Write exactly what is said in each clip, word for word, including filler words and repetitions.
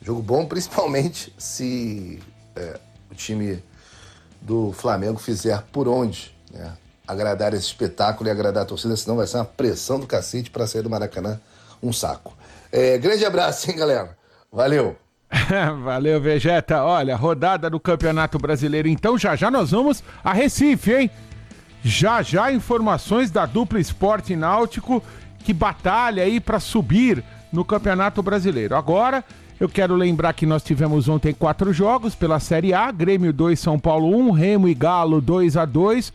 Jogo bom, principalmente se é, o time do Flamengo fizer por onde, né? Agradar esse espetáculo e agradar a torcida, senão vai ser uma pressão do cacete para sair do Maracanã, um saco. É, grande abraço, hein, galera? Valeu! Valeu, Vegeta. Olha, rodada do Campeonato Brasileiro, então já já nós vamos a Recife, hein? Já já informações da dupla Sport e Náutico que batalha aí para subir no Campeonato Brasileiro. Agora, eu quero lembrar que nós tivemos ontem quatro jogos pela Série A, Grêmio dois, São Paulo um, Remo e Galo dois a dois,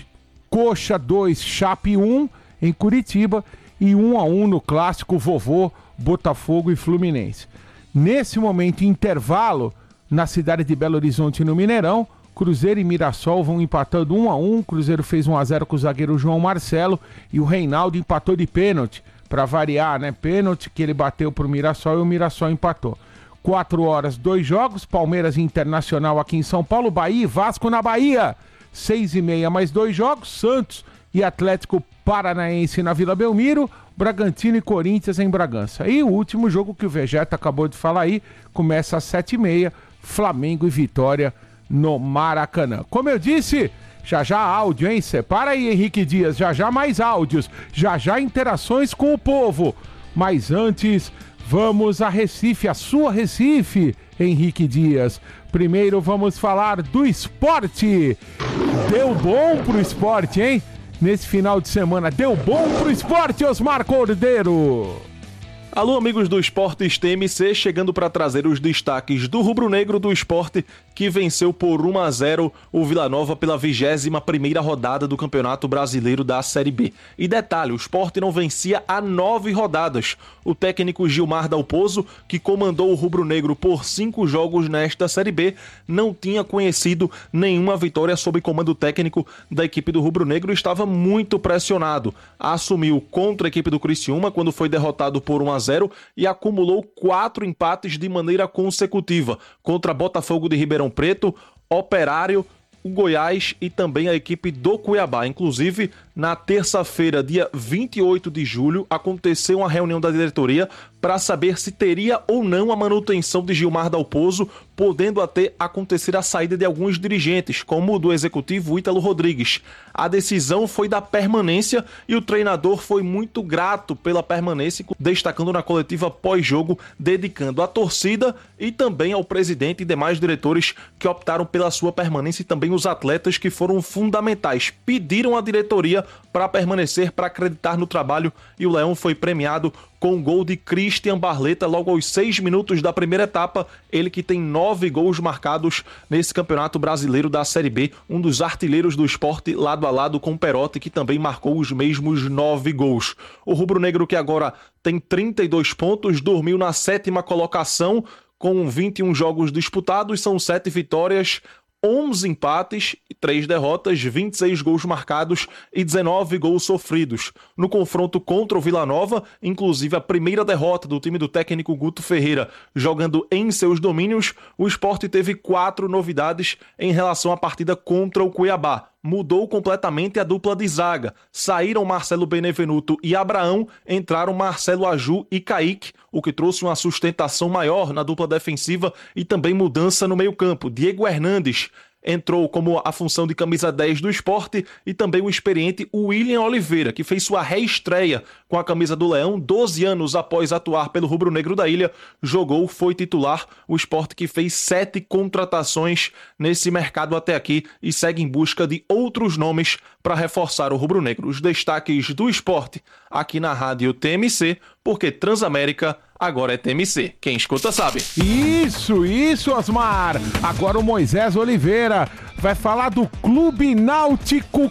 Coxa dois, Chape um em Curitiba e um a um no clássico vovô Botafogo e Fluminense. Nesse momento, intervalo, na cidade de Belo Horizonte, no Mineirão, Cruzeiro e Mirassol vão empatando um a um. Cruzeiro fez um a zero com o zagueiro João Marcelo e o Reinaldo empatou de pênalti, para variar, né? Pênalti que ele bateu pro Mirassol e o Mirassol empatou. Quatro horas, dois jogos, Palmeiras e Internacional aqui em São Paulo, Bahia e Vasco na Bahia. Seis e meia, mais dois jogos, Santos e Atlético Paranaense na Vila Belmiro, Bragantino e Corinthians em Bragança. E o último jogo que o Vegeta acabou de falar aí, começa às sete e meia, Flamengo e Vitória no Maracanã. Como eu disse, já já áudio, hein? Separa aí, Henrique Dias, já já mais áudios, já já interações com o povo. Mas antes, vamos a Recife, a sua Recife, Henrique Dias. Primeiro vamos falar do esporte. Deu bom pro esporte, hein? Nesse final de semana, deu bom pro esporte, Osmar Cordeiro. Alô, amigos do Esportes T M C, chegando para trazer os destaques do rubro-negro do esporte, que venceu por um a zero o Vila Nova pela vigésima primeira rodada do Campeonato Brasileiro da Série B. E detalhe, o Sport não vencia há nove rodadas. O técnico Gilmar Dalpozo, que comandou o rubro-negro por cinco jogos nesta Série B, não tinha conhecido nenhuma vitória sob comando técnico da equipe do rubro-negro e estava muito pressionado. Assumiu contra a equipe do Criciúma quando foi derrotado por um a zero e acumulou quatro empates de maneira consecutiva contra Botafogo de Ribeirão Preto, Operário, o Goiás e também a equipe do Cuiabá. Inclusive, na terça-feira, dia vinte e oito de julho, aconteceu uma reunião da diretoria para saber se teria ou não a manutenção de Gilmar Dalpozo, podendo até acontecer a saída de alguns dirigentes, como o do executivo Ítalo Rodrigues. A decisão foi da permanência e o treinador foi muito grato pela permanência, destacando na coletiva pós-jogo, dedicando à torcida e também ao presidente e demais diretores que optaram pela sua permanência e também os atletas que foram fundamentais. Pediram à diretoria para permanecer, para acreditar no trabalho e o Leão foi premiado com o gol de Christian Barleta logo aos seis minutos da primeira etapa, ele que tem nove gols marcados nesse Campeonato Brasileiro da Série B, um dos artilheiros do esporte lado a lado com o Perotti, que também marcou os mesmos nove gols. O rubro-negro, que agora tem trinta e dois pontos, dormiu na sétima colocação com vinte e um jogos disputados, são sete vitórias, onze empates e três derrotas, vinte e seis gols marcados e dezenove gols sofridos. No confronto contra o Vila Nova, inclusive a primeira derrota do time do técnico Guto Ferreira jogando em seus domínios, o Sport teve quatro novidades em relação à partida contra o Cuiabá. Mudou completamente a dupla de zaga. Saíram Marcelo Benevenuto e Abraão, entraram Marcelo Aju e Kaique, o que trouxe uma sustentação maior na dupla defensiva e também mudança no meio-campo. Diego Hernandes entrou como a função de camisa dez do Sport e também o experiente William Oliveira, que fez sua reestreia com a camisa do Leão, doze anos após atuar pelo rubro-negro da ilha, jogou, foi titular. O Sport que fez sete contratações nesse mercado até aqui e segue em busca de outros nomes para reforçar o rubro-negro. Os destaques do Sport aqui na Rádio T M C, porque Transamérica agora é T M C. Quem escuta sabe. Isso, isso, Osmar. Agora o Moisés Oliveira vai falar do Clube Náutico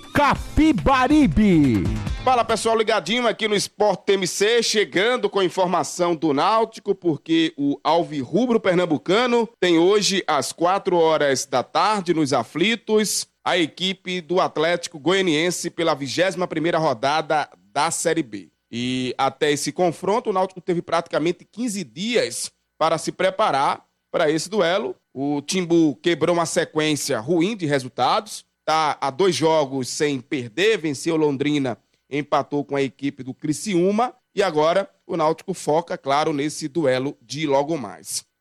Capibaribe. Fala, pessoal, ligadinho aqui no Sport T M C, chegando com informação do Náutico, porque o Alvirrubro Pernambucano tem hoje às quatro horas da tarde nos aflitos a equipe do Atlético Goianiense pela vigésima primeira rodada da Série B. E até esse confronto, o Náutico teve praticamente quinze dias para se preparar para esse duelo. O Timbu quebrou uma sequência ruim de resultados, está a dois jogos sem perder, venceu Londrina, empatou com a equipe do Criciúma e agora o Náutico foca, claro, nesse duelo de logo mais.